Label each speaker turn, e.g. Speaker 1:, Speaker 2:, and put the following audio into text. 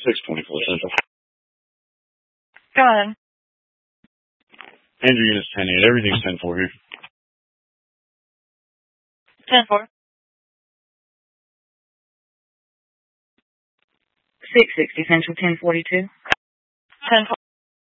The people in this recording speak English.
Speaker 1: 624 Central.
Speaker 2: Go ahead.
Speaker 1: Andrew unit's 10-8. Everything's 10-4 here.
Speaker 2: 10-4.
Speaker 3: 660 Central 1042.
Speaker 2: 10-4.